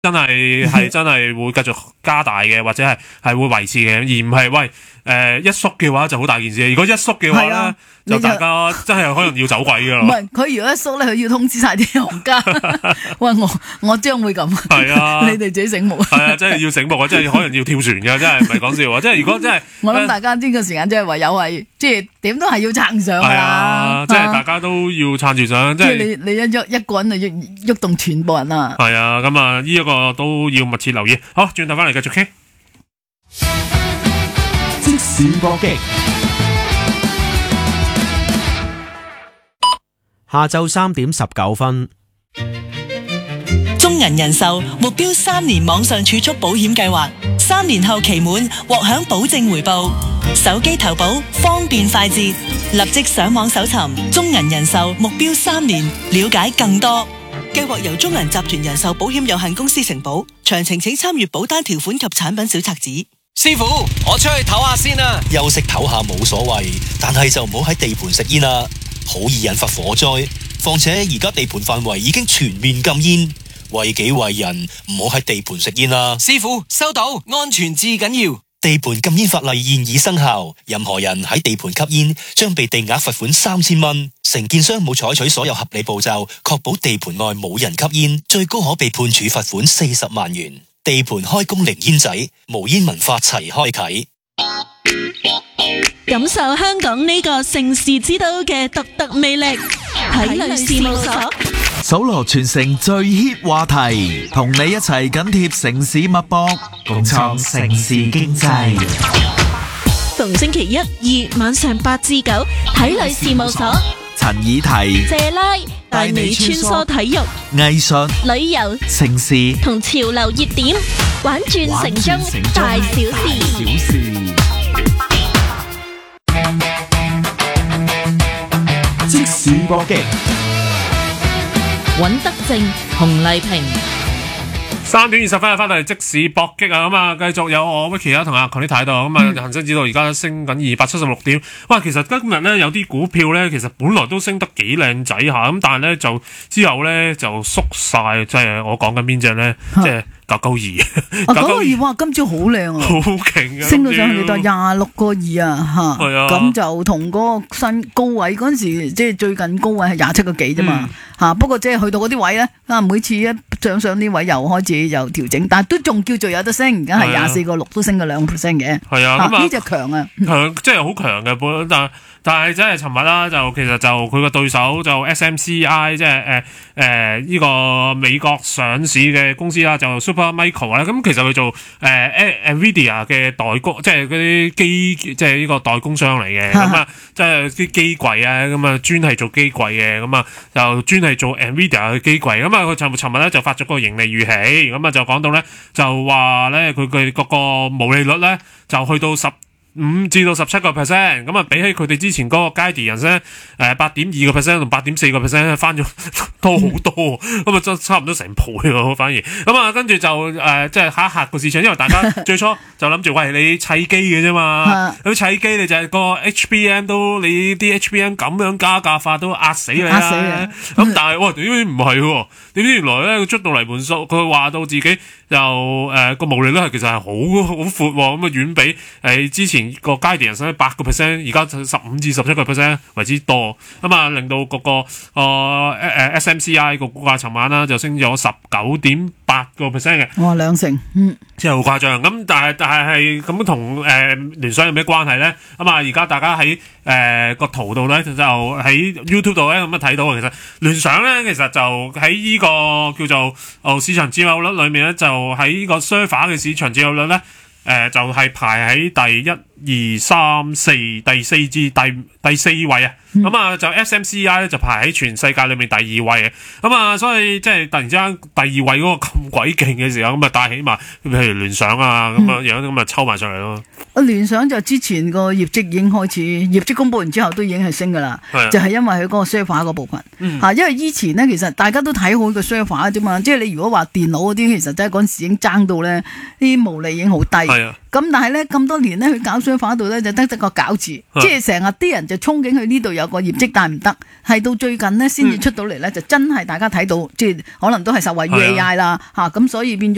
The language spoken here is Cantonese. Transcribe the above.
真係真係會繼續加大嘅，或者係會維持嘅，而唔係一縮嘅話就好大件事。如果一縮嘅話咧，就大家真係可能要走鬼噶啦。 唔係，佢如果一縮咧，佢要通知晒啲行家，喂，我將會咁。 係啊， 你哋自己醒目。 係啊，真係要醒目啊！真係可能要跳船嘅，真係唔係講笑啊！即係如果真係， 我諗大家呢個時間真係唯有係，即係點都係要撐上係啦。 啊，即係大家都要撐住上，即係你一個人就喐動全部人啊。 係啊，咁啊呢一個都要密切留意。好，轉頭翻嚟繼續傾。 即時搏擊。 下晝3點19分。 中銀人壽目標3年網上儲蓄保險計劃，3年後期滿獲享保證回報，手機投保方便快捷，立即上網搜尋中銀人壽目標3年，了解更多。計劃由中銀集團人壽保險有限公司承保，詳情請參閱保單條款及產品小冊子。 師傅，我出去唞下先啦。 休息唞下冇所謂，但係就唔好喺地盤食煙啦，好易引發火災。況且而家地盤範圍已經全面禁煙，為己為人，唔好喺地盤食煙啦。 師傅，收到，安全至緊要。 地盤禁煙法例現已生效，任何人喺地盤吸煙將被定額罰款3000蚊。承建商冇採取所有合理步驟，確保地盤內冇人吸煙，最高可被判處罰款40萬元。地盤開工零煙仔，無煙文化齊開啟。 感受香港呢個盛事之都嘅獨特魅力，體類事務所搜羅全城最 hit 話題，同你一齊緊貼城市脈搏，共創城市經濟。 逢星期1、2晚上8至9，體類事務所陳以提、 謝拉帶你穿梭體育、 藝術、 旅遊、 城市同潮流熱點，玩轉城中大小事。 即時搏擊。 尹德正、洪麗萍。 3點20分翻嚟即時搏擊啊！咁啊，繼續有我 Vicky 啦，同阿 Connie 睇到咁啊，恒生指數而家升緊276點。哇，其實今日咧有啲股票咧，其實本來都升得幾靚仔下，咁但係咧就之後咧就縮晒，即係我講緊邊隻咧，即係992。 哇，今朝好靚啊， 好勁啊， 升到上去幾多26.2啊，吓， 係啊， 咁就同嗰個新高位嗰陣時，即係最近高位係27幾啫嘛，吓，不過即係去到嗰啲位咧，每次一上呢位又開始又調整，但係都仲叫做有得升，而家係24.6都升咗2% 嘅。係啊，呢隻強啊， 強即係好強嘅本，但係真係尋日啦，就其實就佢個對手就 SMCI 即係呢個美國上市嘅公司啦，就 Supermicro 啦。咁其實佢做NVIDIA 嘅代工，即係嗰啲機，即係呢個代工商嚟嘅。咁啊，即係啲機櫃啊，咁啊專係做機櫃嘅，咁啊就專係做 NVIDIA 嘅機櫃。咁啊佢尋日咧就發咗個盈利預期，咁啊就講到咧就話咧佢嗰個毛利率咧就去到15至到17%，咁啊比起佢哋之前嗰個 guidance 咧8.2% 同8.4% 翻咗多好多，咁啊真差唔多成倍咯，反而咁啊跟住就即係嚇一嚇個市場，因為大家最初就諗住喂你砌機嘅啫嘛，咁砌機你就係個 HBM 都你啲 HBM 咁樣加價法都壓死你啦，咁但係哇點知唔係喎？點知原來咧佢出到嚟盤數，佢話到自己就個毛利率係其實係好闊喎，咁啊遠比之前個 guidance 8%，而家15至17% 為之多，咁啊令到嗰個SMCI 個股價尋晚啦就升咗19.8% 嘅， 哇2成， 即係好誇張。咁但係咁同聯想有咩關係咧？咁啊而家大家喺個圖度咧就喺 YouTube 度咧咁啊睇到，其實聯想咧其實就喺呢個叫做市場佔有率裏面咧，就喺呢個 server 嘅市場佔有率咧。就係排喺第1、2、3、4第4至第4位啊，咁啊就 SMCI 咧就排喺全世界裏面第2位啊，咁啊所以即係突然之間第2位嗰個咁鬼勁嘅時候，咁啊帶起埋譬如聯想啊咁樣咁啊抽埋上嚟咯。 聯想就之前個業績已經開始，業績公布完之後都已經係升噶啦，就係因為佢嗰個 server 嗰部分因為以前呢，其實大家都睇好個 server 啫嘛，即係你如果話電腦嗰啲，其實真係嗰陣時已經爭到咧啲毛利已經好低。咁但係咧咁多年咧，佢搞商法度咧就得個搞字，即係成日啲人就憧憬佢呢度有個業績，但係唔得，係到最近咧先至出到嚟咧，就真係大家睇到，即係可能都係受惠於 AI 啦，咁所以變咗。